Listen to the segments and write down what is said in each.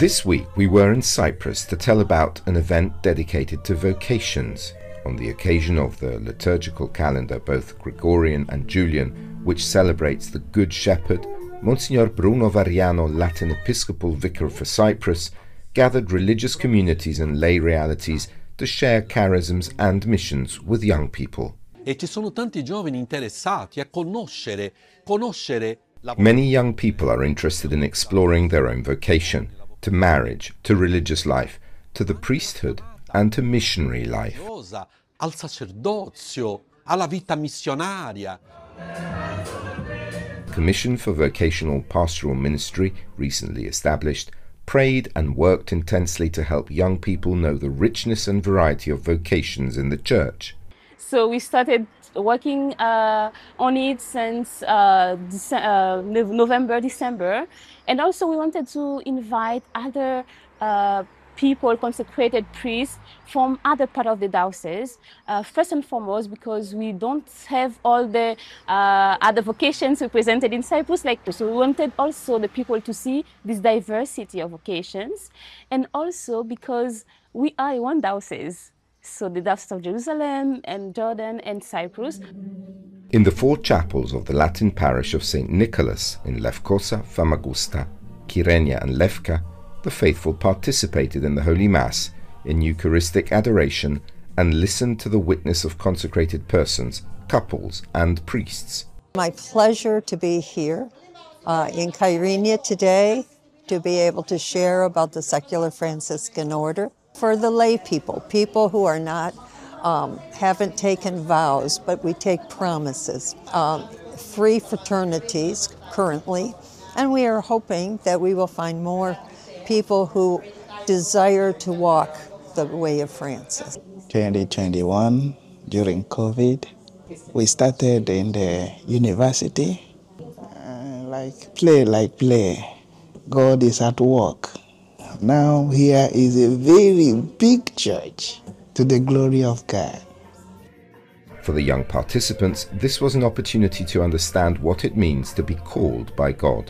This week we were in Cyprus to tell about an event dedicated to vocations on the occasion of the liturgical calendar, both Gregorian and Julian, which celebrates the Good Shepherd. Monsignor Bruno Variano, Latin Episcopal Vicar for Cyprus, gathered religious communities and lay realities to share charisms and missions with young people. E ci sono tanti giovani interessati a conoscere la... Many young people are interested in exploring their own vocation, to marriage, to religious life, to the priesthood and to missionary life. Al sacerdozio, alla vita missionaria. Commission for Vocational Pastoral Ministry, recently established, prayed and worked intensely to help young people know the richness and variety of vocations in the church. So we started working on it since November, December, and also we wanted to invite other people, consecrated priests from other part of the diocese. First and foremost, because we don't have all the other vocations represented in Cyprus, so we wanted also the people to see this diversity of vocations, and also because we are one diocese. So the Diocese of Jerusalem and Jordan and Cyprus. In the four chapels of the Latin parish of St. Nicholas in Lefkosa, Famagusta, Kyrenia and Lefka, the faithful participated in the Holy Mass in Eucharistic adoration and listened to the witness of consecrated persons, couples and priests. My pleasure to be here in Kyrenia today, to be able to share about the secular Franciscan order. For the lay people, people who are not, haven't taken vows, but we take promises. 3 fraternities currently, and we are hoping that we will find more people who desire to walk the way of Francis. 2021, during COVID, we started in the university, like play. God is at work. Now here is a very big church to the glory of God. For the young participants, this was an opportunity to understand what it means to be called by God.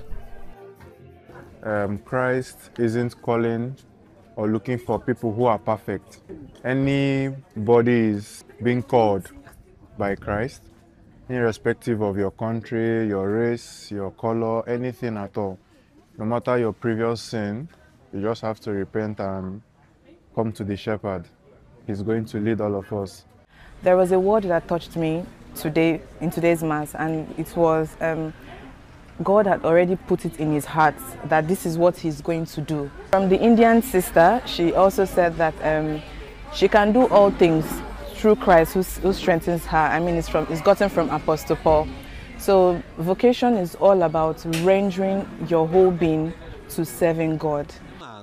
Christ isn't calling or looking for people who are perfect. Anybody is being called by Christ, irrespective of your country, your race, your color, anything at all. No matter your previous sin, you just have to repent and come to the shepherd. He's going to lead all of us. There was a word that touched me today in today's Mass, and it was God had already put it in his heart that this is what he's going to do. From the Indian sister, she also said that she can do all things through Christ who strengthens her. I mean, it's gotten from Apostle Paul. So vocation is all about rendering your whole being to serving God.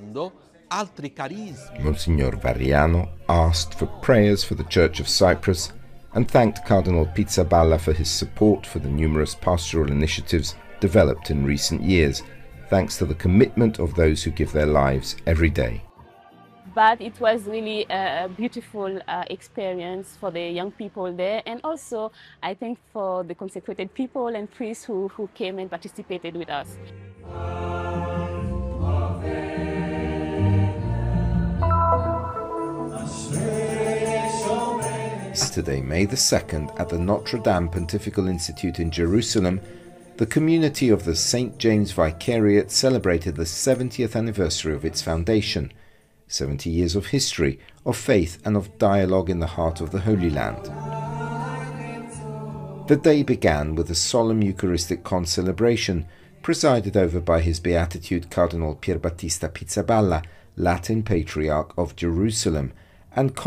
Monsignor Variano asked for prayers for the Church of Cyprus and thanked Cardinal Pizzaballa for his support for the numerous pastoral initiatives developed in recent years, thanks to the commitment of those who give their lives every day. But it was really a beautiful experience for the young people there, and also I think for the consecrated people and priests who came and participated with us. Yesterday, May the 2nd, at the Notre Dame Pontifical Institute in Jerusalem, the community of the St. James Vicariate celebrated the 70th anniversary of its foundation, 70 years of history, of faith and of dialogue in the heart of the Holy Land. The day began with a solemn Eucharistic concelebration, presided over by His Beatitude Cardinal Pierbattista Pizzaballa, Latin Patriarch of Jerusalem, and